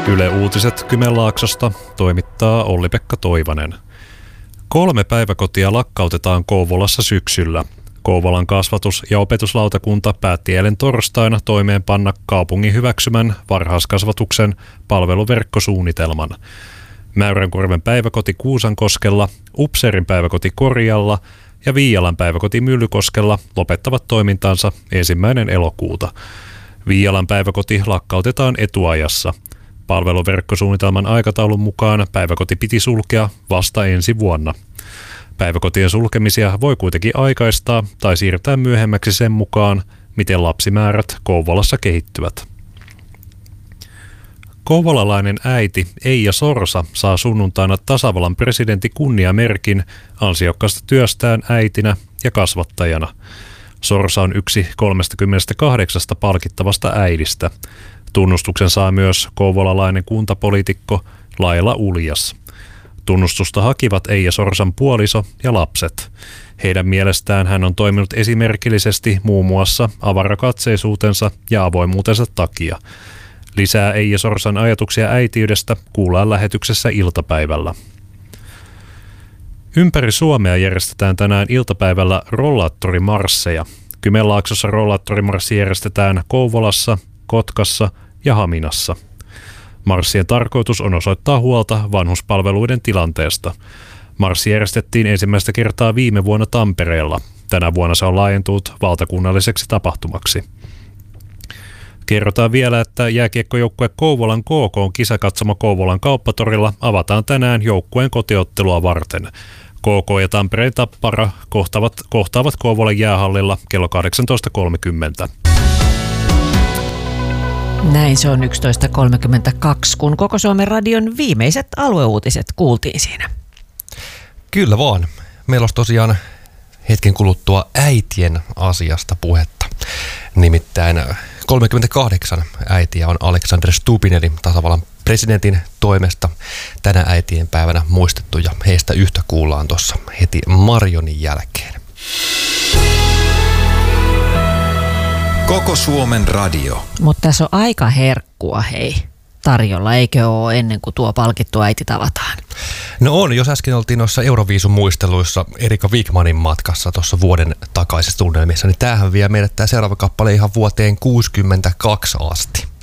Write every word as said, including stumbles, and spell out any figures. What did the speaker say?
Yle Uutiset Kymenlaaksosta toimittaa Olli-Pekka Toivanen. Kolme päiväkotia lakkautetaan Kouvolassa syksyllä. Kouvolan kasvatus- ja opetuslautakunta päätti eilen torstaina toimeenpanna kaupungin hyväksymän varhaiskasvatuksen palveluverkkosuunnitelman. Mäyränkorven päiväkoti Kuusankoskella, Upseerin päiväkoti Korjalla ja Viialan päiväkoti Myllykoskella lopettavat toimintansa ensimmäinen elokuuta. Viialan päiväkoti lakkautetaan etuajassa. Palveluverkkosuunnitelman aikataulun mukaan päiväkoti piti sulkea vasta ensi vuonna. Päiväkotien sulkemisia voi kuitenkin aikaistaa tai siirtää myöhemmäksi sen mukaan, miten lapsimäärät Kouvolassa kehittyvät. Kouvolalainen äiti Eija Sorsa saa sunnuntaina tasavallan presidentin kunniamerkin ansiokkaasta työstään äitinä ja kasvattajana. Sorsa on yksi kolmekymmentäkahdeksan palkittavasta äidistä. Tunnustuksen saa myös kouvolalainen kuntapoliitikko Laila Uljas. Tunnustusta hakivat Eija Sorsan puoliso ja lapset. Heidän mielestään hän on toiminut esimerkillisesti muun muassa avarakatseisuutensa ja avoimuutensa takia. Lisää Eija Sorsan ajatuksia äitiydestä kuullaan lähetyksessä iltapäivällä. Ympäri Suomea järjestetään tänään iltapäivällä rollaattorimarsseja. Kymenlaaksossa rollaattorimarssi järjestetään Kouvolassa, Kotkassa ja Haminassa. Marssien tarkoitus on osoittaa huolta vanhuspalveluiden tilanteesta. Marssi järjestettiin ensimmäistä kertaa viime vuonna Tampereella. Tänä vuonna se on laajentunut valtakunnalliseksi tapahtumaksi. Kerrotaan vielä, että jääkiekkojoukkue Kouvolan K K:n kisakatsomo Kouvolan kauppatorilla avataan tänään joukkueen kotiottelua varten. K K ja Tampereen Tappara kohtaavat, kohtaavat Kouvolan jäähallilla kello kahdeksantoista kolmekymmentä. Näin se on yksitoista kolmekymmentäkaksi, kun Koko Suomen radion viimeiset alueuutiset kuultiin siinä. Kyllä vaan. Meillä olisi tosiaan hetken kuluttua äitien asiasta puhetta. Nimittäin kolmekymmentäkahdeksan äitiä on Alexander Stubbin eli tasavallan presidentin toimesta tänä äitien päivänä muistettu ja heistä yhtä kuullaan tuossa heti Marionin jälkeen. Koko Suomen radio. Mutta tässä on aika herkkua, hei, tarjolla, eikö ole ennen kuin tuo palkittu äiti tavataan? No on, jos äsken oltiin noissa Euroviisun muisteluissa Erika Wigmanin matkassa tuossa vuoden takaisessa tunnelmissa, niin tämähän vie meidät tämä seuraava kappale ihan vuoteen kuusikymmentäkaksi asti.